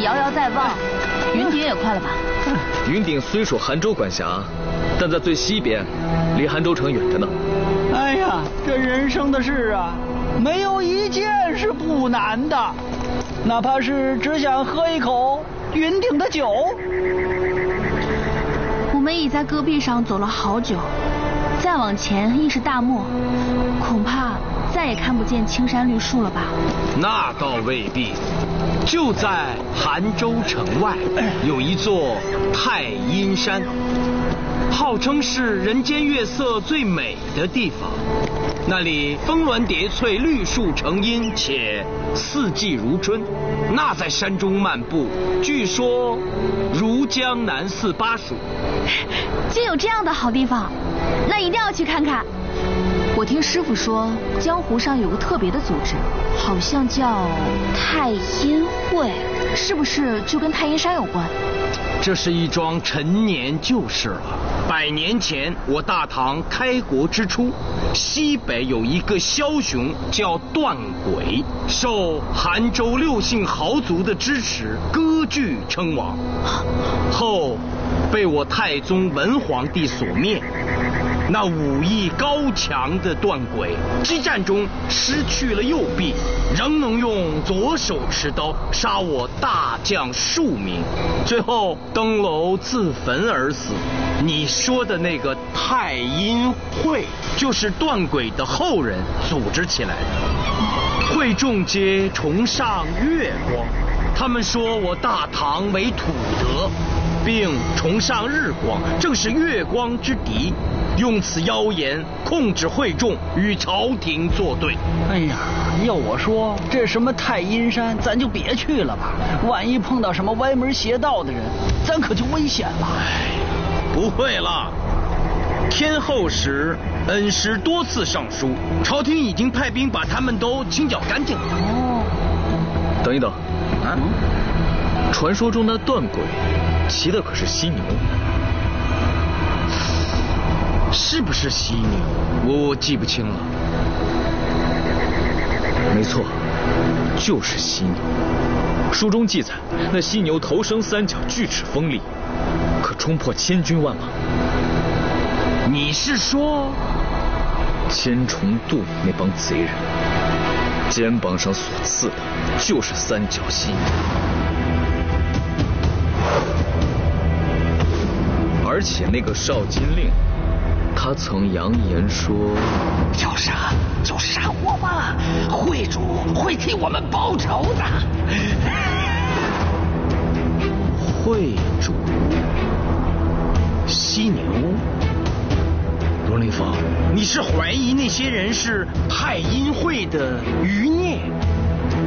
遥遥在望，云顶也快了吧？ 云顶虽属韩州管辖，但在最西边，离韩州城远着呢。 哎呀，这人生的事啊，没有一件是不难的，哪怕是只想喝一口云顶的酒。 我们已在戈壁上走了好久，再往前亦是大漠，恐怕再也看不见青山绿树了吧？ 那倒未必，就在韩州城外有一座太阴山，号称是人间月色最美的地方。那里峰峦叠翠，绿树成荫，且四季如春。那在山中漫步，据说如江南四巴蜀。 竟有这样的好地方，那一定要去看看。我听师傅说，江湖上有个特别的组织，好像叫太阴会，是不是就跟太阴山有关？ 这是一桩陈年旧事了。100年前，我大唐开国之初，西北有一个枭雄叫段轨，受韩州6姓豪族的支持，割据称王，后被我太宗文皇帝所灭。那武艺高强的段轨，激战中失去了右臂，仍能用左手持刀杀我大将数名，最后登楼自焚而死。你说的那个太阴会，就是段轨的后人组织起来的。会众皆崇尚月光，他们说我大唐为土德，并崇尚日光，正是月光之敌，用此妖言控制会众，与朝廷作对。 哎呀，要我说，这什么太阴山，咱就别去了吧。万一碰到什么歪门邪道的人，咱可就危险了。 不会了，天后时恩师多次上书，朝廷已经派兵把他们都清剿干净了。 等一等，传说中的段轨骑的可是犀牛， 是不是犀牛？我记不清了。 没错，就是犀牛。书中记载，那犀牛头生3角，锯齿锋利，可冲破千军万马。 你是说千重渡那帮贼人肩膀上所刺的就是3角犀牛？而且那个少金令，他曾扬言说， 要杀就杀我吧，会主会替我们报仇的。 会主犀牛？罗灵峰，你是怀疑那些人是太阴会的余孽？